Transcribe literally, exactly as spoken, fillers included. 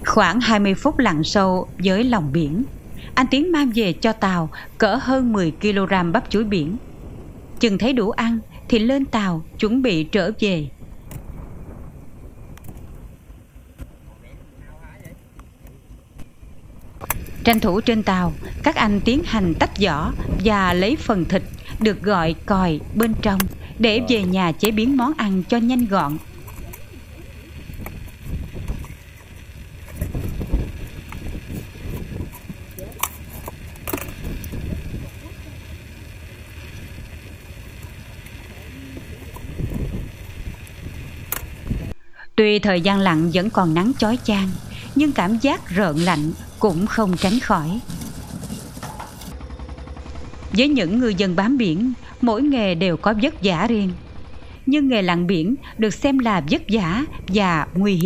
Khoảng hai mươi phút lặn sâu dưới lòng biển, anh Tiến mang về cho tàu cỡ hơn mười ki lô gam bắp chuối biển. Chừng thấy đủ ăn thì lên tàu chuẩn bị trở về. Tranh thủ trên tàu, các anh tiến hành tách vỏ và lấy phần thịt được gọi còi bên trong để về nhà chế biến món ăn cho nhanh gọn. Tuy thời gian lặn vẫn còn nắng chói chang, nhưng cảm giác rợn lạnh cũng không tránh khỏi. Với những ngư dân bám biển, mỗi nghề đều có vất vả riêng. Nhưng nghề lặn biển được xem là vất vả và nguy hiểm.